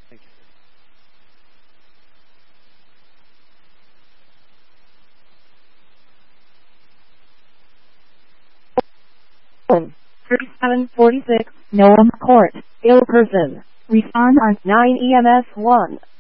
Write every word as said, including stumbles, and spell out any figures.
Thank you. thirty-seven forty-six, Noam Court, ill person. Respond on nine E M S one.